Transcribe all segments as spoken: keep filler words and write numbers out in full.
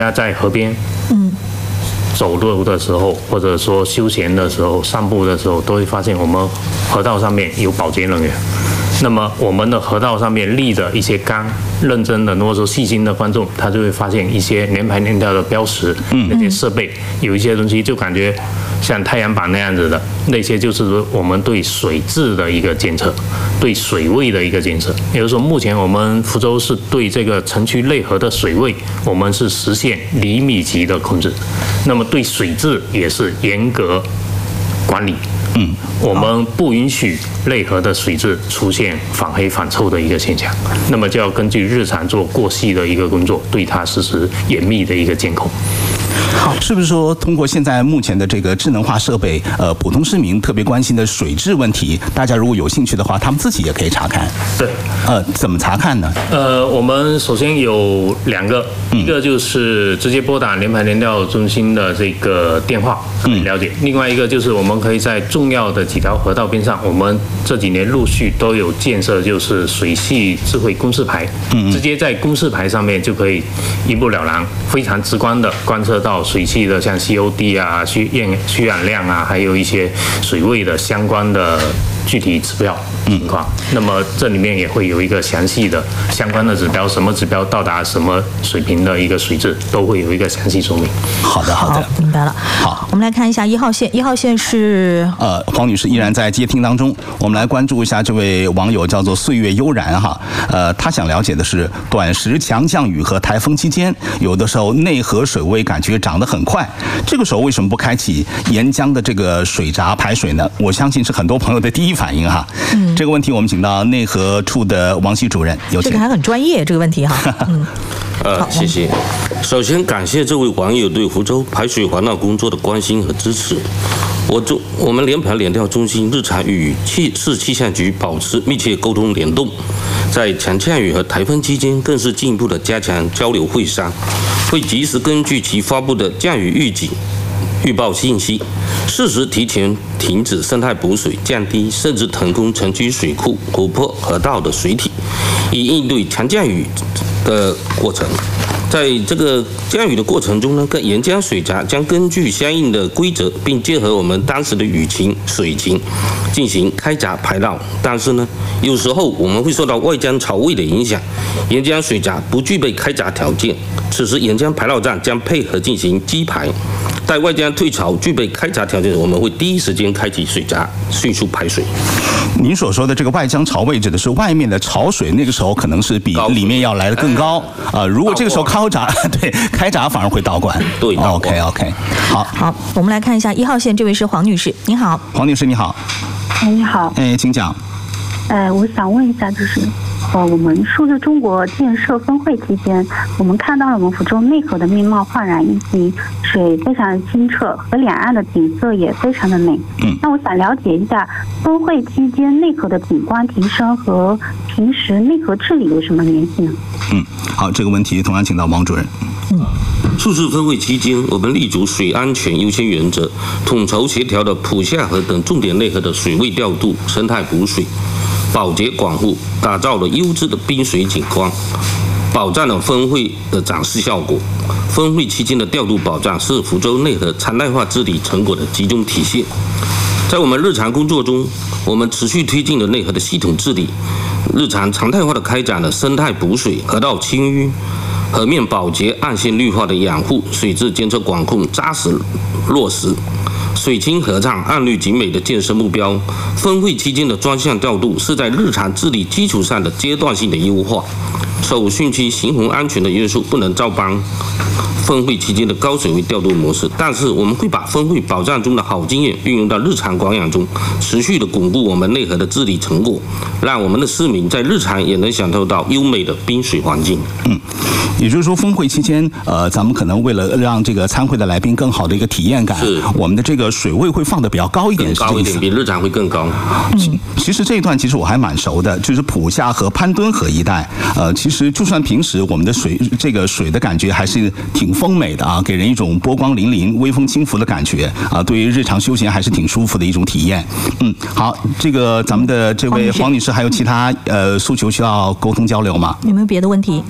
家在河边， 嗯， 走路的时候，或者说休闲的时候、散步的时候，都会发现我们河道上面有保洁人员。那么我们的河道上面立着一些杆，认真的，如果说细心的观众，他就会发现一些连排连跳的标识，那些设备，有一些东西就感觉像太阳板那样子的，那些就是我们对水质的一个监测，对水位的一个监测。也就是说，目前我们福州是对这个城区内河的水位，我们是实现厘米级的控制，那么对水质也是严格管理。嗯，我们不允许内河的水质出现反黑反臭的一个现象，那么就要根据日常做过细的一个工作，对它实施严密的一个监控。 好，是不是说通过现在目前的这个智能化设备，呃，普通市民特别关心的水质问题，大家如果有兴趣的话，他们自己也可以查看？ 对， 呃，怎么查看呢？ 呃，我们首先有两个，一个就是直接拨打联排联调中心的这个电话可以了解，嗯、另外一个就是我们可以在重要的几条河道边上，我们这几年陆续都有建设，就是水系智慧公示牌，嗯、直接在公示牌上面就可以一目了然，非常直观的观测到水系的像 C O D 啊、需氧需氧量啊，还有一些水位的相关的具体指标情况。嗯、那么这里面也会有一个详细的相关的指标，什么指标到达什么水平的一个水质，都会有一个详细说明。 好的，好的， 好，明白了。 好， 我们来看一下一号线，一号线是呃，黄女士依然在接听当中，我们来关注一下这位网友叫做岁月悠然哈，呃，他想了解的是短时强降雨和台风期间，有的时候内河水位感觉涨得很快，这个时候为什么不开启沿江的这个水闸排水呢？我相信是很多朋友的第一反应哈。嗯，这个问题我们请到内河处的王系主任，有请。 这个还很专业，这个问题哈。嗯， 呃，谢谢。首先感谢这位网友对福州排水环岛工作的关心和支持。我中我们联排联调中心日常与气市气象局保持密切沟通联动，在强降雨和台风期间更是进一步的加强交流会商，会及时根据其发布的降雨预警预报信息，适时提前停止生态补水，降低甚至腾空城区水库、湖泊、河道的水体，以应对强降雨的过程。在这个降雨的过程中呢，各沿江水闸将根据相应的规则，并结合我们当时的雨情、水情，进行开闸排涝。但是呢，有时候我们会受到外江潮位的影响，沿江水闸不具备开闸条件，此时沿江排涝站将配合进行机排。待外江退潮具备开闸条件，我们会第一时间开启水闸，迅速排水。 您所说的这个外江潮位指的是外面的潮水，那个时候可能是比里面要来的更高啊、呃。如果这个时候开闸，对，开闸反而会倒灌。 对 ，OK OK， 好， 好，我们来看一下一号线，这位是黄女士，您好。 黄女士你好。 哎，你好。 哎，请讲。 呃，我想问一下，就是。呃，我们数字中国建设峰会期间，我们看到了我们福州内河的面貌焕然一新，水非常的清澈，和两岸的景色也非常的美。嗯，那我想了解一下，峰会期间内河的景观提升和平时内河治理有什么联系呢？ 嗯，好，这个问题同样请到王主任。 嗯，数次峰会期间，我们立足水安全优先原则，统筹协调的浦下河等重点内河的水位调度、生态补水、保洁管护，打造了优质的滨水景观，保障了峰会的展示效果。峰会期间的调度保障是福州内河常态化治理成果的集中体现。在我们日常工作中，我们持续推进了内河的系统治理，日常常态化的开展了生态补水、河道清淤、河面保洁、岸线绿化的养护、水质监测管控扎实落实。水清河畅、岸绿景美的建设目标，峰会期间的专项调度是在日常治理基础上的阶段性的优化，受汛期行洪安全的约束，不能照搬峰会期间的高水位调度模式。但是我们会把峰会保障中的好经验运用到日常管养中，持续的巩固我们内河的治理成果，让我们的市民在日常也能享受到优美的滨水环境。 嗯，也就是说，峰会期间，呃，咱们可能为了让这个参会的来宾更好的一个体验感， 是我们的这个水位会放得比较高一点， 更高一点，比日常会更高。 嗯，其实这一段其实我还蛮熟的，就是浦下河、潘墩河一带。呃，其实就算平时我们的水这个水的感觉还是挺丰美的啊，给人一种波光粼粼、微风轻拂的感觉啊，对于日常休闲还是挺舒服的一种体验。嗯，好，这个咱们的这位黄女士还有其他呃诉求需要沟通交流吗？ 有没有别的问题？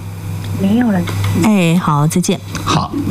没有了。 哎，好，再见。 好。